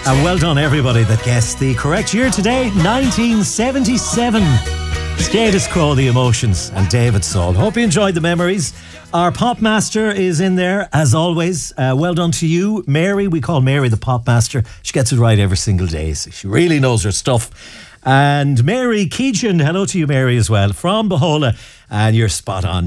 And well done everybody that guessed the correct year today, 1977. Status Quo, The Emotions, and David Soul. Hope you enjoyed the memories. Our pop master is in there, as always. Well done to you, Mary. We call Mary the pop master. She gets it right every single day, so she really knows her stuff. And Mary Keegan, hello to you, Mary, as well, from Bohola. And you're spot on,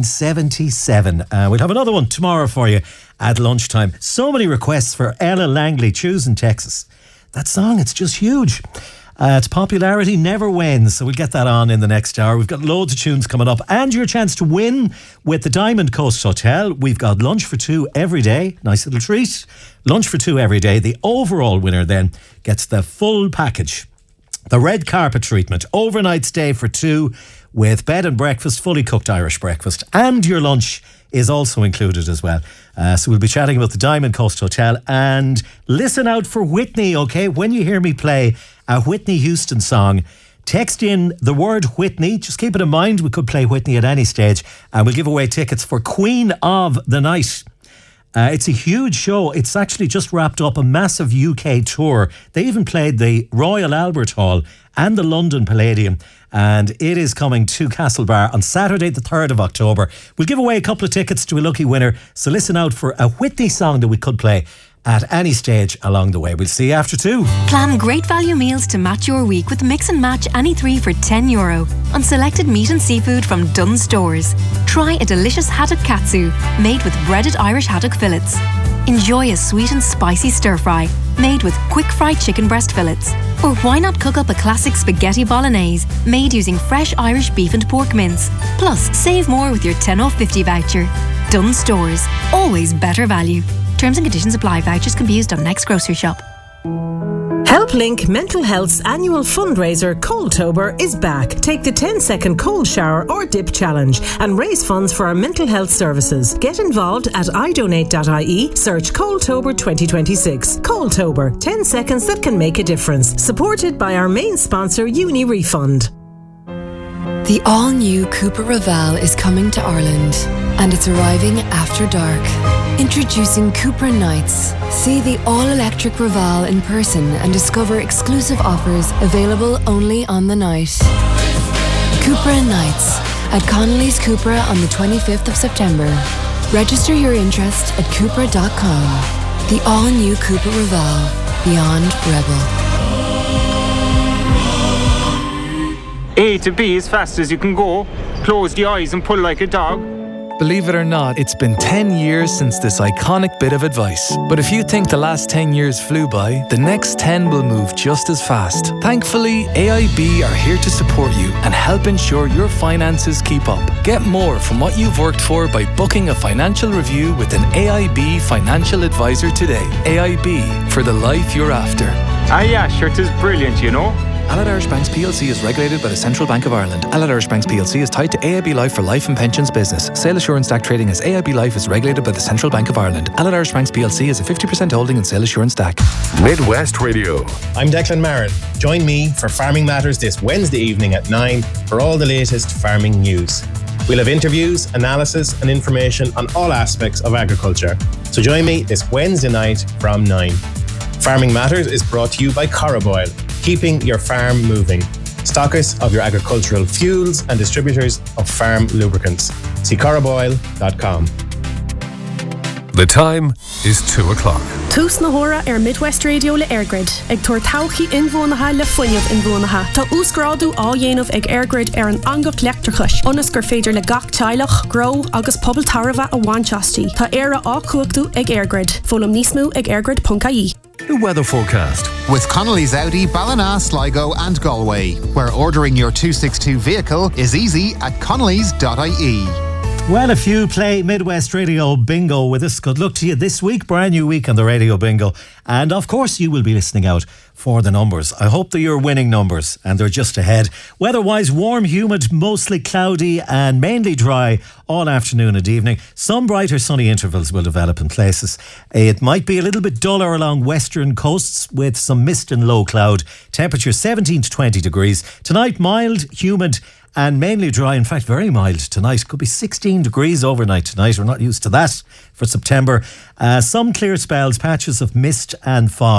1977. We'll have another one tomorrow for you at lunchtime. So many requests for Ella Langley, Choosing Texas. That song, it's just huge. Its popularity never wanes, so we'll get that on in the next hour. We've got loads of tunes coming up, and your chance to win with the Diamond Coast Hotel. We've got lunch for two every day. Nice little treat. Lunch for two every day. The overall winner then gets the full package. The red carpet treatment, overnight stay for two with bed and breakfast, fully cooked Irish breakfast, and your lunch is also included as well. So we'll be chatting about the Diamond Coast Hotel, and listen out for Whitney, okay? When you hear me play a Whitney Houston song, text in the word Whitney. Just keep it in mind, we could play Whitney at any stage, and we'll give away tickets for Queen of the Night. It's a huge show. It's actually just wrapped up a massive UK tour. They even played the Royal Albert Hall and the London Palladium, and it is coming to Castlebar on Saturday the 3rd of October. We'll give away a couple of tickets to a lucky winner, so listen out for a Whitney song that we could play at any stage along the way. We'll see you after 2. Plan great value meals to match your week with Mix and Match any 3 for €10 on selected meat and seafood from Dunn Stores. Try a delicious haddock katsu made with breaded Irish haddock fillets. Enjoy a sweet and spicy stir fry made with quick fried chicken breast fillets. Or why not cook up a classic spaghetti bolognese made using fresh Irish beef and pork mince. Plus, save more with your 10 off 50 voucher. Dunn Stores, always better value. Terms and conditions apply. Vouchers can be used on next grocery shop. HelpLink Mental Health's annual fundraiser Coldtober is back. Take the 10-second cold shower or dip challenge and raise funds for our mental health services. Get involved at idonate.ie, search Coldtober 2026. Coldtober, 10 seconds that can make a difference. Supported by our main sponsor, Uni Refund. The all-new Cupra Raval is coming to Ireland, and it's arriving after dark. Introducing Cupra Nights. See the all-electric Raval in person and discover exclusive offers available only on the night. Cupra Nights at Connolly's Cupra on the 25th of September. Register your interest at Cupra.com. The all-new Cupra Raval. Beyond Rebel. A to B as fast as you can go. Close the eyes and pull like a dog. Believe it or not, it's been 10 years since this iconic bit of advice. But if you think the last 10 years flew by, the next 10 will move just as fast. Thankfully, AIB are here to support you and help ensure your finances keep up. Get more from what you've worked for by booking a financial review with an AIB financial advisor today. AIB, for the life you're after. Ah yeah, sure, it is brilliant, you know. Allied Irish Banks PLC is regulated by the Central Bank of Ireland. Allied Irish Banks PLC is tied to AIB Life for life and pensions business. Sale Assurance DAC trading as AIB Life is regulated by the Central Bank of Ireland. Allied Irish Banks PLC is a 50% holding in Sale Assurance DAC. Midwest Radio. I'm Declan Marin. Join me for Farming Matters this Wednesday evening at 9 for all the latest farming news. We'll have interviews, analysis and information on all aspects of agriculture. So join me this Wednesday night from 9. Farming Matters is brought to you by Coroboil, keeping your farm moving. Stockists of your agricultural fuels and distributors of farm lubricants. See coroboil.com. The time is 2 o'clock. Tús na hora Midwest Radio le Airgrid. Ag tuair tauchi inbhuanacha le fuinneamh inbhuanacha. Tá úscrádu á dhéanamh ag Airgrid an angach leachtarchais. Onas gur féidir le gach teilech, grow agus pobl tarva a bhainteastí. Tá éire á cuachtaú ag Airgrid. Fólam níos mó ag airgrid.ie. The weather forecast. With Connolly's Audi, Ballina, Sligo and Galway, where ordering your 262 vehicle is easy at connellys.ie. Well, if you play Midwest Radio Bingo with us, good luck to you this week. Brand new week on the Radio Bingo. And of course you will be listening out for the numbers. I hope that you're winning numbers and they're just ahead. Weather-wise, warm, humid, mostly cloudy and mainly dry all afternoon and evening. Some brighter sunny intervals will develop in places. It might be a little bit duller along western coasts with some mist and low cloud. Temperature 17 to 20 degrees. Tonight, mild, humid and mainly dry. In fact, very mild tonight. Could be 16 degrees overnight tonight. We're not used to that for September. Some clear spells, patches of mist and fog.